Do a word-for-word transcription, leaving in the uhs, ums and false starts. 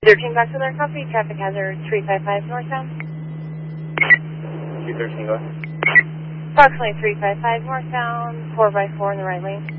thirteen back to their copy, traffic hazard three five five northbound. two thirteen, go ahead. Approximately three five five northbound, four by four in the right lane.